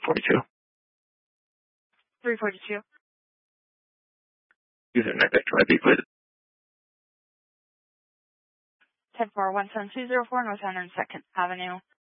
342. 342. User net vector IP, please. 10417204 North 102nd Avenue.